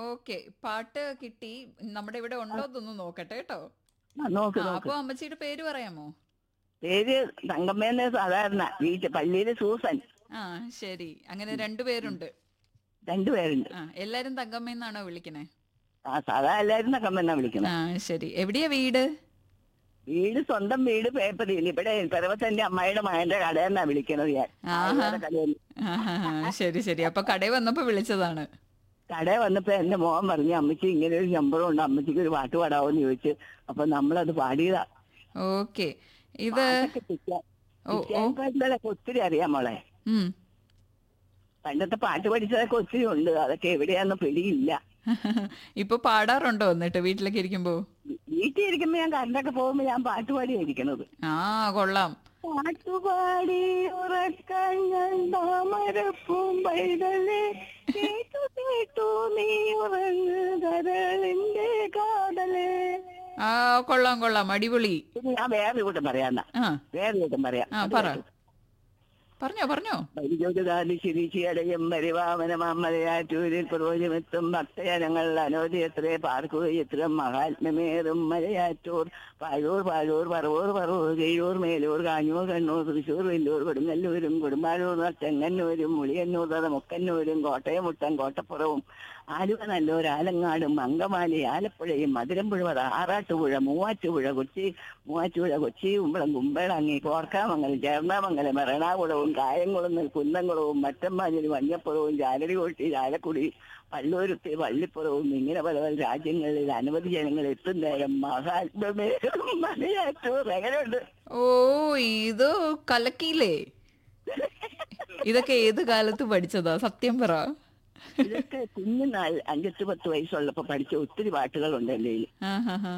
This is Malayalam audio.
ഓക്കെ. പാട്ട് കിട്ടി. നമ്മുടെ ഇവിടെ ഉണ്ടോ എന്നൊന്ന് നോക്കട്ടെ കേട്ടോ. നോക്ക് അപ്പൊ നോക്ക്. അമ്മച്ചിയുടെ പേര് പറയാമോ? പേര് തങ്കമ്മേന്ന് സാധാരണ പള്ളിയില് സൂസൻ. ആ, ശരി. അങ്ങനെ രണ്ടുപേരുണ്ട്. രണ്ടുപേരുണ്ട്. എല്ലാരും തങ്കമ്മന്നാണോ വിളിക്കണേ? സാധാ എല്ലാരും തങ്കമ്മേന്നാ ആ, വിളിക്കുന്നത്. ശരി. എവിടെയാ വീട്? വീട് സ്വന്തം വീട് പേപ്പറിൽ ഇവിടെ പിറവത്തന്റെ അമ്മായിയുടെ മകന്റെ കടയെന്നാ വിളിക്കുന്നത് ഞാൻ. ആഹാ. ആയുർവേദ കടയിൽ. ശരി ശരി. അപ്പൊ കടയിൽ വന്നപ്പോ വിളിച്ചതാണ്. കടയിൽ വന്നപ്പോ എന്റെ മോൻ പറഞ്ഞു അമ്മച്ചി ഇങ്ങനെ ഒരു നമ്പറും ഉണ്ട്, അമ്മച്ചിക്ക് ഒരു പാട്ട് പാടാവോന്ന് ചോദിച്ചു. അപ്പൊ നമ്മളത് പാടിയതാ. ഓക്കെ. ഇത് പാട്ടൊക്കെ ഓ ഓ പാട്ടുകളൊക്കെ ഒത്തിരി അറിയാം മോളെ. ഉം. പണ്ടത്തെ പാട്ട് പഠിച്ചതൊക്കെ ഒത്തിരി ഉണ്ട്. അതൊക്കെ എവിടെയാന്ന് പിടിയില്ല. ഇപ്പൊ പാടാറുണ്ടോ എന്നിട്ട് വീട്ടിലൊക്കെ ഇരിക്കുമ്പോ? വീട്ടിൽ ഇരിക്കുമ്പോ ഞാൻ കറണ്ടൊക്കെ പോകുമ്പോ ഞാൻ പാട്ട് പാടിയാ ഇരിക്കണത്. ആ, കൊള്ളാം. പാട്ടുപാടി ഉറക്കാൻ ഞാൻ താമരപ്പൂം പൈതലേ, കേട്ടു കേട്ടു നീ ഉറങ്ങുകരളിന്റെ കാതലേ. ആ, കൊള്ളാം കൊള്ളാം. അടിപൊളി. പിന്നെ ഞാൻ വേറെ കൂട്ടം പറയാന്നാ. ആ വേറെ കൂട്ടം പറയാം. ആ പറ. പറഞ്ഞോ പറഞ്ഞോ. പരിചോദാലി ശിരീശിയടയും പരിവാമനമാമലയാറ്റൂരിൽ പുരോജമെത്തും ഭക്തജനങ്ങൾ അനവധിയത്രേ പാർക്കുകയത്രം മഹാത്മ്യമേറും മലയാറ്റൂർ. പാഴൂർ പാഴൂർ പറവൂർ പറവൂർ കീഴൂർ മേലൂർ കാഞ്ഞൂർ കണ്ണൂർ തൃശൂർ വെല്ലൂർ കൊടുങ്ങല്ലൂരും കൊടുമ്പാലൂർ ചെങ്ങന്നൂരും മുളിയന്നൂർ മുക്കന്നൂരും കോട്ടയം മുട്ടം കോട്ടപ്പുറവും ആലുവ നല്ലൂർ ആലങ്ങാടും അങ്കമാലി ആലപ്പുഴയും മധുരമ്പുഴ ആറാട്ടുപുഴ മൂവാറ്റുപുഴ കൊച്ചി കുമ്പളം കുമ്പളങ്ങി കോർക്കാമംഗലം ചേർന്നാമംഗലം എറണാകുളവും കായംകുളം കുന്നംകുളവും മറ്റമ്മാഞ്ഞിരി മഞ്ഞപ്പുറവും ചാലരികോട്ടി ചാലക്കുടി പള്ളൂരുത്തി പള്ളിപ്പുറവും ഇങ്ങനെ പല പല രാജ്യങ്ങളിൽ അനവധി ജനങ്ങൾ എത്തും നേരം മഹാത്മമേറും മലയാറ്റൂർ. എങ്ങനെയുണ്ട്? ഓ, ഇത് കലക്കിയില്ലേ? ഇതൊക്കെ ഏത് കാലത്ത് പഠിച്ചതാ? സത്യം പറ. ഇതൊക്കെ കുഞ്ഞുനാൾ 5-10 വയസ്സുള്ളപ്പോ പഠിച്ച ഒത്തിരി പാട്ടുകളുണ്ട് എന്റെ കയ്യിൽ. ആ ഹാ ഹാ.